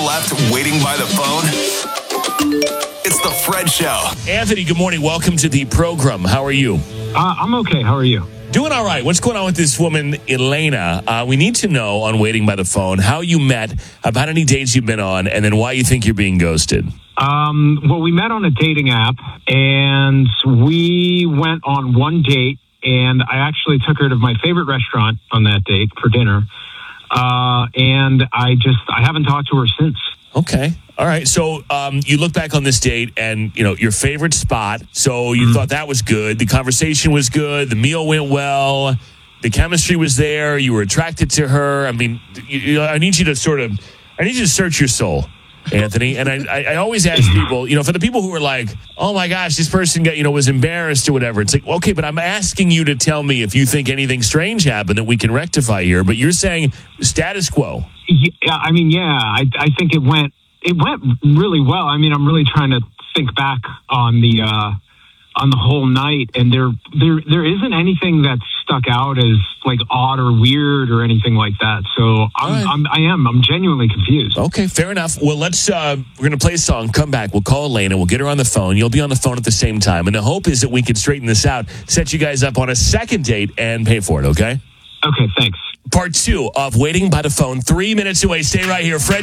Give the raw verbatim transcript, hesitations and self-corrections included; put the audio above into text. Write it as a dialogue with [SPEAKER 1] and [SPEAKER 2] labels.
[SPEAKER 1] left waiting by the phone? It's the Fred Show.
[SPEAKER 2] Anthony, good morning. Welcome to the program. How are you?
[SPEAKER 3] Uh, I'm okay. How are you?
[SPEAKER 2] Doing all right. What's going on with this woman, Elena? Uh, we need to know on Waiting by the Phone how you met, about any dates you've been on, and then why you think you're being ghosted.
[SPEAKER 3] Um, well, we met on a dating app, and we went on one date, and I actually took her to my favorite restaurant on that date for dinner. Uh, and I just, I haven't talked to her since.
[SPEAKER 2] Okay. All right. So um, you look back on this date and, you know, your favorite spot. So you mm-hmm. thought that was good. The conversation was good. The meal went well. The chemistry was there. You were attracted to her. I mean, you, you know, I need you to sort of, I need you to search your soul, Anthony. And I, I, I always ask people, you know, for the people who are like, oh my gosh, this person got, you know, was embarrassed or whatever. It's like, okay, but I'm asking you to tell me if you think anything strange happened that we can rectify here. But you're saying status quo.
[SPEAKER 3] Yeah, I mean, yeah, I, I think it went, it went really well. I mean, I'm really trying to think back on the, uh, on the whole night, and there, there, there isn't anything that stuck out as like odd or weird or anything like that. So I'm, right. I'm I am, I'm genuinely confused.
[SPEAKER 2] Okay, fair enough. Well, let's, uh, we're going to play a song, come back. We'll call Elena. We'll get her on the phone. You'll be on the phone at the same time. And the hope is that we can straighten this out, set you guys up on a second date and pay for it. Okay.
[SPEAKER 3] Okay. Thanks.
[SPEAKER 2] Part two of Waiting by the Phone. Three minutes away. Stay right here. Fred